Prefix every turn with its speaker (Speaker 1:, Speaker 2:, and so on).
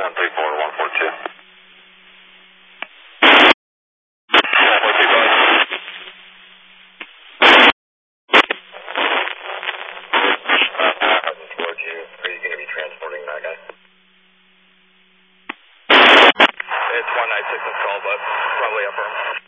Speaker 1: 134 142. Transporting that guy. It's 196 and 12, but probably affirmed.